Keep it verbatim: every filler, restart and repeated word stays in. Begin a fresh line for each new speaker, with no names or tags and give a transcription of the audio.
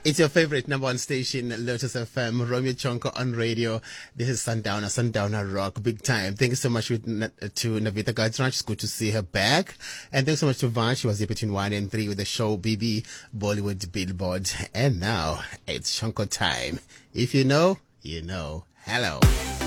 It's your favorite number one station, Lotus F M, Romeo Chonko on radio. This is Sundowner, Sundowner Rock, big time. Thank you so much with, to Navita Gajraj. It's good to see her back. And thanks so much to Van. She was here between one and three with the show B B Bollywood Billboard. And now it's Chonko time. If you know, you know. Hello.